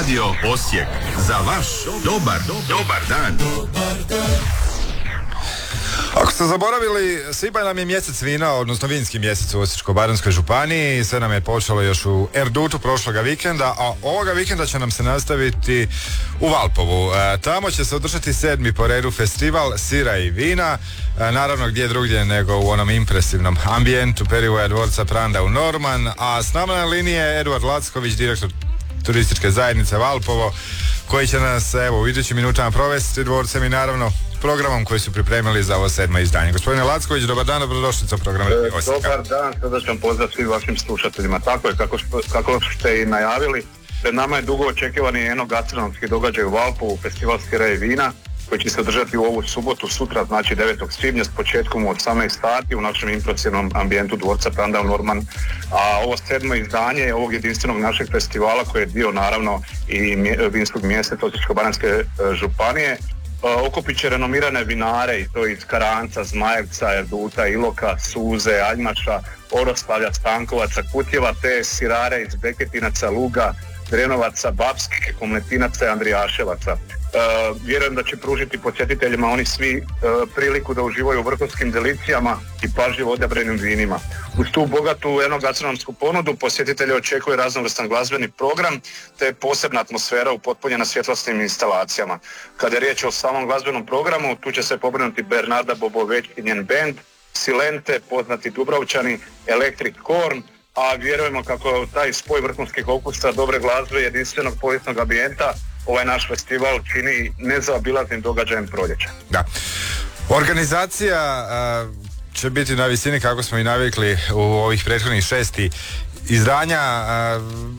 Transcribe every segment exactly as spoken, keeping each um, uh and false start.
Radio Osijek. Za vaš dobar, dobar dan. Ako ste zaboravili, svibanj nam je mjesec vina, odnosno vinski mjesec u Osječko-baranjskoj županiji. Sve nam je počelo još u Erdutu prošloga vikenda, a ovoga vikenda će nam se nastaviti u Valpovu. E, tamo će se održati sedmi po redu festival sira i vina, e, naravno gdje drugdje nego u onom impresivnom ambijentu Perivoja dvorca Pranda u Norman, a s nama na liniji je Eduard Lacković, direktor turističke zajednice Valpovo, koji će nas evo u idućim minutama provesti dvorcem i naravno programom koji su pripremili za ovo sedmo izdanje. Gospodine Lacković, dobar dan, dobrodošli za program e, Dobar dan, srdačan pozdrav svim vašim slušateljima. Tako je, kako, kako ste i najavili, pred nama je dugo očekivani enogastronomski događaj u Valpovu, festival sira i vina, koji će se održati u ovu subotu, sutra, znači devetog svibnja s početkom u osamnaest sati u našem impresivnom ambijentu dvorca Pranda u Norman. A ovo sedmo izdanje ovog jedinstvenog našeg festivala, koji je dio naravno i vinskog mjeseca Osječko-baranjske županije, okupit će renomirane vinare i to iz Karanca, Zmajevca, Erduta, Iloka, Suze, Aljmaša, Oroslavlja, Stankovaca, Kutjeva, te sirare iz Beketinaca, Luga, Drenovaca, Bapskih, Komletinaca i Andrijaševaca. Uh, vjerujem da će pružiti posjetiteljima oni svi uh, priliku da uživaju u vrhunskim delicijama i pažljivo odabranim vinima. Uz tu bogatu enogastronomsku ponudu posjetitelje očekuje raznovrstan glazbeni program te posebna atmosfera upotpunjena svjetlosnim instalacijama. Kada je riječ o samom glazbenom programu, tu će se pobrinuti Bernarda Boboveć i njen bend, Silente, poznati Dubrovčani, Electric Corn, a vjerujemo kako taj spoj vrhunskih okusa, dobre glazbe i jedinstvenog povijesnog ambijenta ovaj naš festival čini nezaobilaznim događajem proljeća. Da. Organizacija uh, će biti na visini kako smo i navikli u ovih prethodnih šesti izdanja. Uh,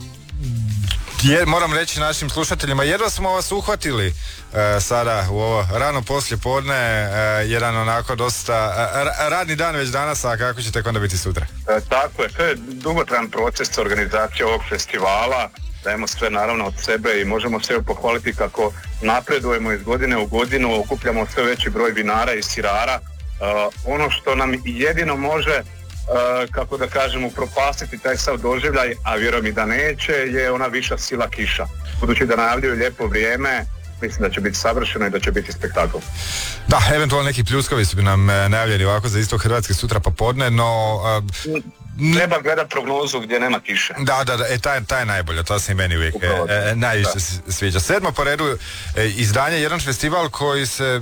je, moram reći našim slušateljima, jedva smo vas uhvatili uh, sada u ovo rano poslje podne, uh, jedan onako dosta uh, radni dan već danas, a kako će tek onda biti sutra? E, tako je, to je dugotrajan proces organizacije ovog festivala. Dajemo sve naravno od sebe i možemo sve pohvaliti kako napredujemo iz godine u godinu, okupljamo sve veći broj vinara i sirara. Uh, ono što nam jedino može, uh, kako da kažemo, upropastiti taj sav doživljaj, a vjerujem i da neće, je ona viša sila kiša. Budući da najavljuju lijepo vrijeme, mislim da će biti savršeno i da će biti spektakl. Da, eventualno neki pljuskovi su bi nam najavljeni ovako za istok Hrvatske sutra popodne, no... Uh... Treba gledati prognozu gdje nema kiše. Da, da, da, e, taj, taj je najbolja, to se i meni uvijek e, e, najviše da. sviđa. Sedmo po redu e, izdanje, jedan festival koji se,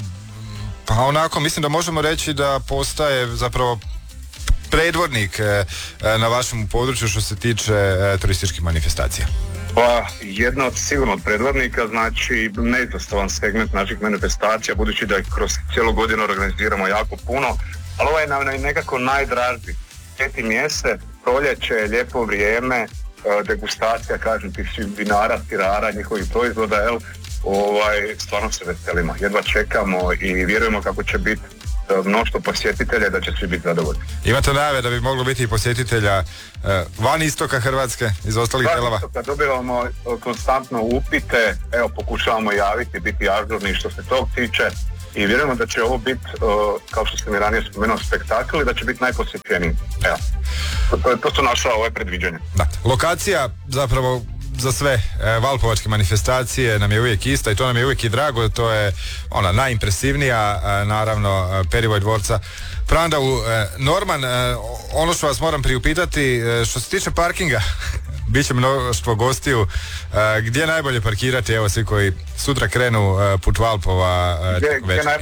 pa onako, mislim da možemo reći da postaje zapravo predvodnik e, na vašem području što se tiče e, turističkih manifestacija. Pa, jedno od sigurno od predvodnika, znači neizostavan segment naših manifestacija, budući da ih kroz cijelu godinu organiziramo jako puno, ali ovo je nam nekako najdraži. Peti mjesec, proljeće, lijepo vrijeme, degustacija, kažem, tih vinara, sirara, njihovih proizvoda, jel, ovaj, stvarno se veselimo, jedva čekamo i vjerujemo kako će biti mnoštvo posjetitelja i da će svi biti zadovoljni. Imate najave da bi moglo biti i posjetitelja uh, van istoka Hrvatske, iz ostalih dijelova? Van istoka dobivamo konstantno upite, evo pokušavamo javiti, biti ažurni što se tog tiče. I vjerujemo da će ovo biti, uh, kao što ste mi ranije spomenuo, spektakl i da će biti najposjećeniji. Evo, to, to su naša ove predviđenja. Da. Lokacija zapravo za sve e, valpovačke manifestacije nam je uvijek ista i to nam je uvijek i drago, to je ona najimpresivnija, e, naravno Perivoj dvorca Pranda u e, Norman. E, ono što vas moram priupitati, e, što se tiče parkinga, bit će mnoštvo gostiju, e, gdje najbolje parkirati, evo svi koji sutra krenu e, put Valpova e, gdje, gdje